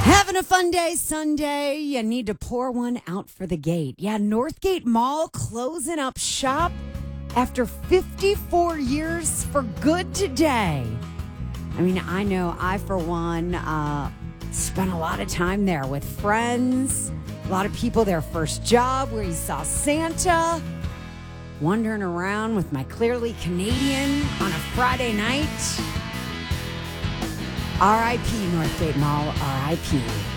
Having a fun day Sunday. You need to pour one out for the gate. Yeah, Northgate Mall closing up shop after 54 years for good today. I mean, I know I, for one, spent a lot of time there with friends. A lot of people, their first job where you saw Santa. Wandering around with my Clearly Canadian on a Friday night. R.I.P. Northgate Mall, R.I.P.